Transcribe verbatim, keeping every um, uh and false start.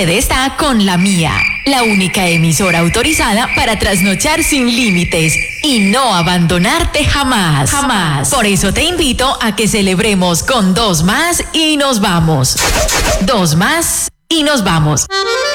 Usted está con La Mía, la única emisora autorizada para trasnochar sin límites y no abandonarte jamás, jamás. Por eso te invito a que celebremos con dos más y nos vamos. Dos más y nos vamos.